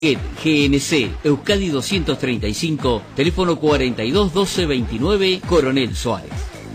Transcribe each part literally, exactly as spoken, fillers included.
G N C, Euskadi doscientos treinta y cinco, teléfono cuarenta y dos doce veintinueve, Coronel Suárez.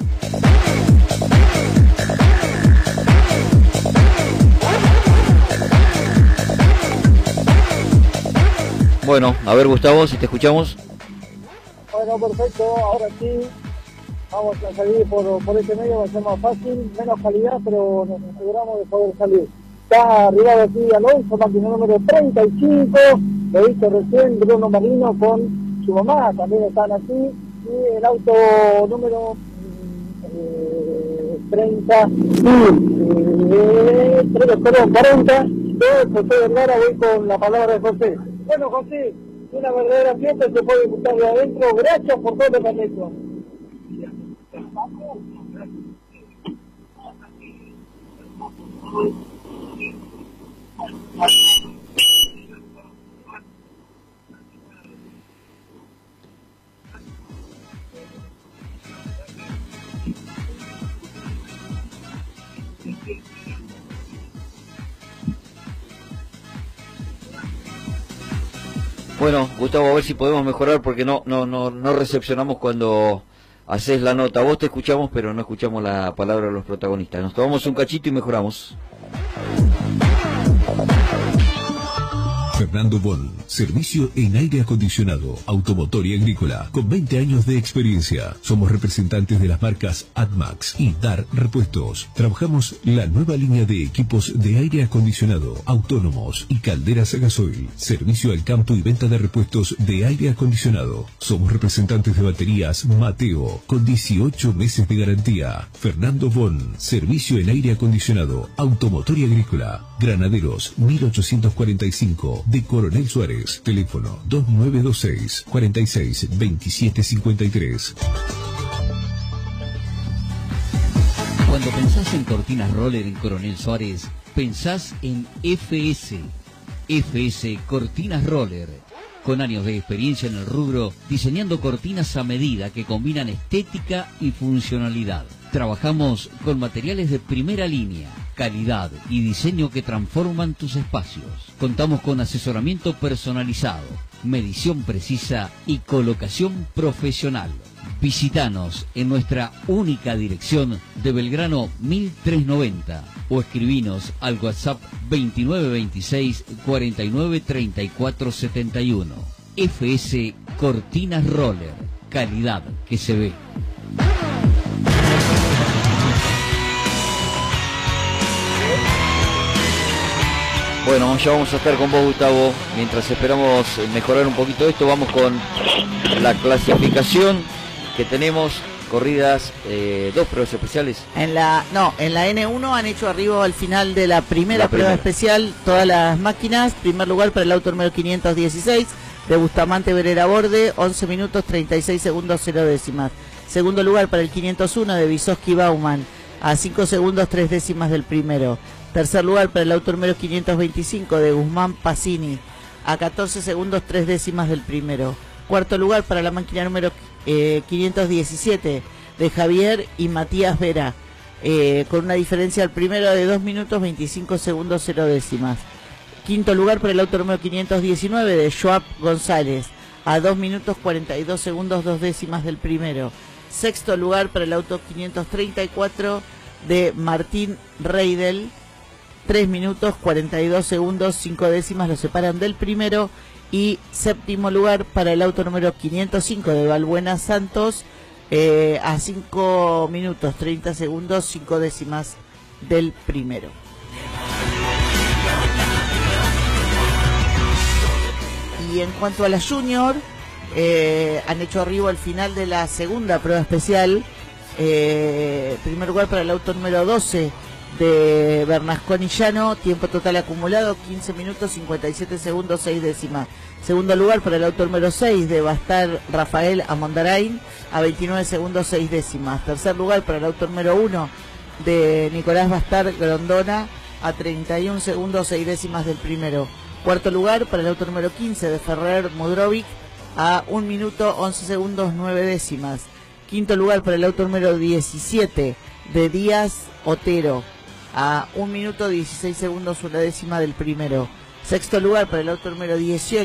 Bueno, a ver Gustavo, si te escuchamos. Bueno, perfecto, ahora sí, vamos a salir por, por este medio, va a ser más fácil, menos calidad, pero nos aseguramos de poder salir. Está arribado aquí Alonso, máquina número treinta y cinco, lo he visto recién, Bruno Marino con su mamá, también están aquí, y el auto número eh, treinta, eh, perdón, cuarenta, de José Vergara, voy con la palabra de José. Bueno, José, una verdadera fiesta, se puede disfrutar de adentro, gracias por todo lo que han hecho. Bueno, Gustavo, a ver si podemos mejorar porque no no no no recepcionamos cuando haces la nota. Vos te escuchamos, pero no escuchamos la palabra de los protagonistas. Nos tomamos un cachito y mejoramos. Fernando Bon, servicio en aire acondicionado, automotor y agrícola, con veinte años de experiencia. Somos representantes de las marcas AdMax y Dar Repuestos. Trabajamos la nueva línea de equipos de aire acondicionado, autónomos y calderas a gasoil. Servicio al campo y venta de repuestos de aire acondicionado. Somos representantes de baterías Mateo, con dieciocho meses de garantía. Fernando Bon, servicio en aire acondicionado, automotor y agrícola. Granaderos mil ochocientos cuarenta y cinco de Coronel Suárez. Teléfono dos nueve dos seis, cuarenta y seis, veintisiete cincuenta y tres. Cuando pensás en cortinas roller en Coronel Suárez, pensás en F S. F S Cortinas Roller. Con años de experiencia en el rubro, diseñando cortinas a medida que combinan estética y funcionalidad. Trabajamos con materiales de primera línea, calidad y diseño que transforman tus espacios. Contamos con asesoramiento personalizado, medición precisa y colocación profesional. Visítanos en nuestra única dirección de Belgrano mil trescientos noventa o escribinos al WhatsApp veintinueve veintiséis, cuarenta y nueve, treinta y cuatro setenta y uno. F S Cortinas Roller, calidad que se ve. Bueno, ya vamos a estar con vos, Gustavo. Mientras esperamos mejorar un poquito esto, vamos con la clasificación que tenemos. Corridas, eh, dos pruebas especiales. En la no, en la N uno han hecho arribo al final de la primera, la primera prueba especial todas las máquinas. Primer lugar para el auto número quinientos dieciséis de Bustamante Verera Borde, once minutos treinta y seis segundos cero décimas. Segundo lugar para el quinientos uno de Vysotsky Bauman, a cinco segundos tres décimas del primero. Tercer lugar para el auto número quinientos veinticinco de Guzmán Pacini, a catorce segundos tres décimas del primero. Cuarto lugar para la máquina número eh, quinientos diecisiete de Javier y Matías Vera, eh, con una diferencia al primero de dos minutos veinticinco segundos cero décimas. Quinto lugar para el auto número quinientos diecinueve de Joab González, a dos minutos cuarenta y dos segundos dos décimas del primero. Sexto lugar para el auto quinientos treinta y cuatro de Martín Reidel, tres minutos cuarenta y dos segundos cinco décimas lo separan del primero. Y séptimo lugar para el auto número quinientos cinco de Valbuena Santos, eh, a cinco minutos treinta segundos cinco décimas del primero. Y en cuanto a la Junior, eh, han hecho arribo al final de la segunda prueba especial. Eh, primer lugar para el auto número doce de Bernasconi Llano, tiempo total acumulado quince minutos cincuenta y siete segundos seis décimas. Segundo lugar para el auto número seis de Bastar Rafael Amondarain, a veintinueve segundos seis décimas. Tercer lugar para el auto número uno de Nicolás Bastar Grondona, a treinta y un segundos seis décimas del primero. Cuarto lugar para el auto número quince de Ferrer Mudrovic, a un minuto once segundos nueve décimas. Quinto lugar para el auto número diecisiete de Díaz Otero, a un minuto dieciséis segundos una décima del primero. Sexto lugar para el auto número dieciocho.